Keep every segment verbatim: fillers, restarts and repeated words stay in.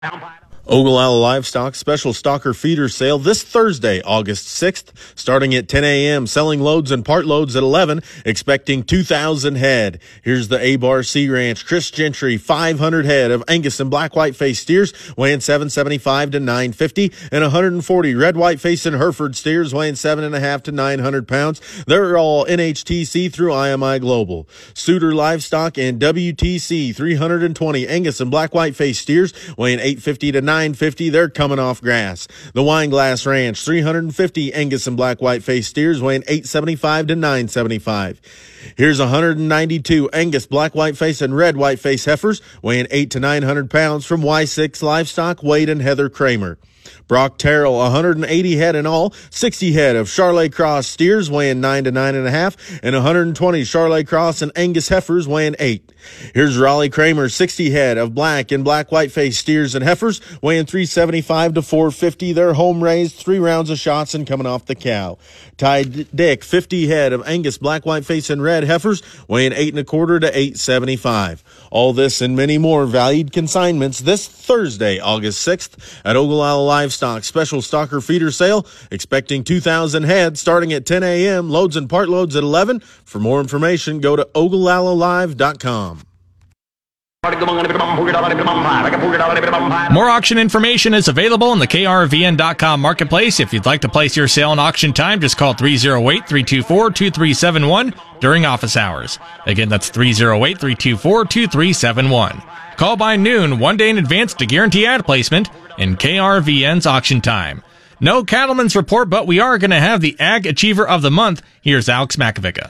Ogallala Livestock special stocker feeder sale this Thursday, August sixth, starting at ten a.m., selling loads and part loads at eleven, expecting two thousand head. Here's the A-Bar Sea Ranch Chris Gentry, five hundred head of Angus and black white face steers weighing seven seventy-five to nine fifty, and one hundred forty red white face and Hereford steers weighing seven and a half to nine hundred pounds. They're all N H T C through I M I Global. Suter Livestock and W T C, three hundred twenty Angus and black white face steers weighing eight fifty to nine fifty. They're coming off grass. The Wineglass Ranch, three hundred fifty Angus and black white face steers weighing eight seventy-five to nine seventy-five. Here's one hundred ninety-two Angus black white face and red white face heifers weighing eight to nine hundred pounds from Y six Livestock, Wade and Heather Kramer. Brock Terrell, one hundred eighty head in all, sixty head of Charlet Cross steers weighing nine to nine and a half, and one hundred twenty Charlet Cross and Angus heifers weighing eight. Here's Raleigh Kramer, sixty head of black and black white face steers and heifers weighing three seventy-five to four fifty. They're home raised, three rounds of shots and coming off the cow. Ty Dick, fifty head of Angus black white face and red heifers weighing eight and a quarter to eight seventy-five. All this and many more valued consignments this Thursday, August sixth at Ogallala Livestock special stocker feeder sale, expecting two thousand head starting at ten a.m., loads and part loads at eleven. For more information, go to ogallala live dot com. More auction information is available in the K R V N dot com marketplace. If you'd like to place your sale in auction time, just call three oh eight, three two four, two three seven one during office hours. Again, that's three oh eight, three two four, two three seven one. Call by noon, one day in advance to guarantee ad placement in K R V N's auction time. No Cattleman's Report, but we are going to have the Ag Achiever of the Month. Here's Alex Makovica.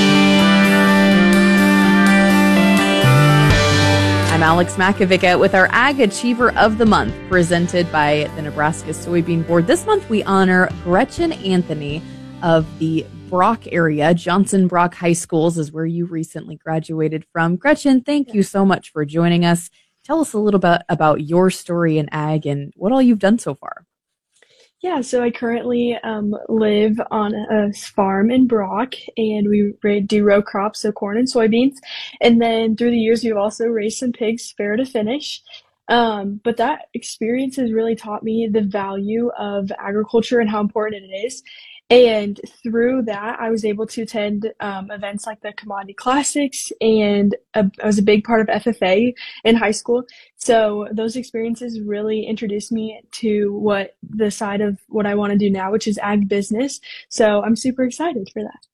I'm Alex Makovica with our Ag Achiever of the Month, presented by the Nebraska Soybean Board. This month, we honor Gretchen Anthony of the Brock area. Johnson Brock High Schools is where you recently graduated from. Gretchen, thank you so much for joining us. Tell us a little bit about your story in ag and what all you've done so far. Yeah, so I currently um, live on a farm in Brock, and we do row crops, so corn and soybeans. And then through the years, we've also raised some pigs, fair to finish. Um, but that experience has really taught me the value of agriculture and how important it is. And through that, I was able to attend um, events like the Commodity Classics, and a, I was a big part of F F A in high school. So those experiences really introduced me to what the side of what I want to do now, which is ag business. So I'm super excited for that.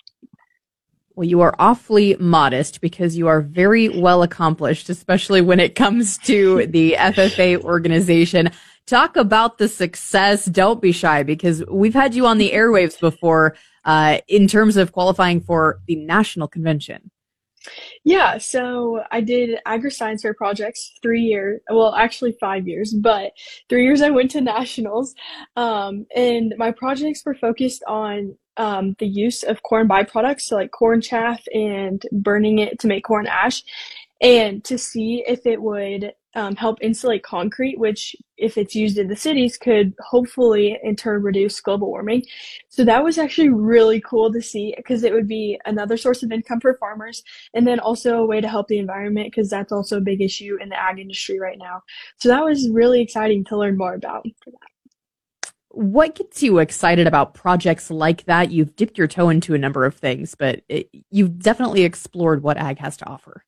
Well, you are awfully modest because you are very well accomplished, especially when it comes to the F F A organization. Talk about the success. Don't be shy, because we've had you on the airwaves before uh, in terms of qualifying for the national convention. Yeah, so I did agri-science fair projects three years, well, actually five years, but three years I went to nationals. Um, and my projects were focused on um, the use of corn byproducts, so like corn chaff and burning it to make corn ash, and to see if it would um, help insulate concrete, which if it's used in the cities could hopefully in turn reduce global warming. So that was actually really cool to see, because it would be another source of income for farmers, and then also a way to help the environment, because that's also a big issue in the ag industry right now. So that was really exciting to learn more about for that. What gets you excited about projects like that? You've dipped your toe into a number of things, but it, you've definitely explored what ag has to offer.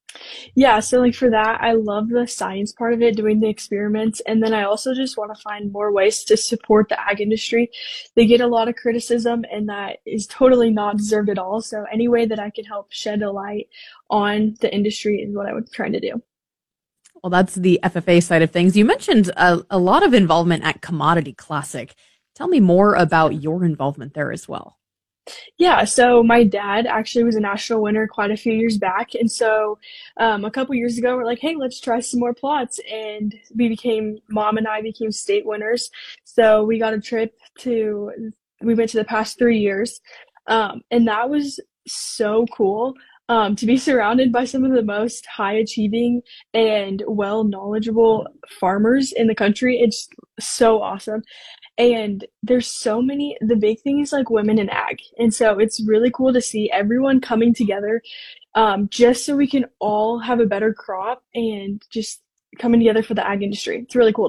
Yeah, so like for that, I love the science part of it, doing the experiments. And then I also just want to find more ways to support the ag industry. They get a lot of criticism, and that is totally not deserved at all. So any way that I can help shed a light on the industry is what I was trying to do. Well, that's the F F A side of things. You mentioned a, a lot of involvement at Commodity Classic. Tell me more about your involvement there as well. Yeah, so my dad actually was a national winner quite a few years back. And so um, a couple years ago, we're like, hey, let's try some more plots. And we became, mom and I became state winners. So we got a trip to, we went to the past three years. Um, and that was so cool um, to be surrounded by some of the most high achieving and well knowledgeable farmers in the country. It's so awesome. And there's so many, the big thing is like women in ag. And so it's really cool to see everyone coming together um, just so we can all have a better crop and just coming together for the ag industry. It's really cool.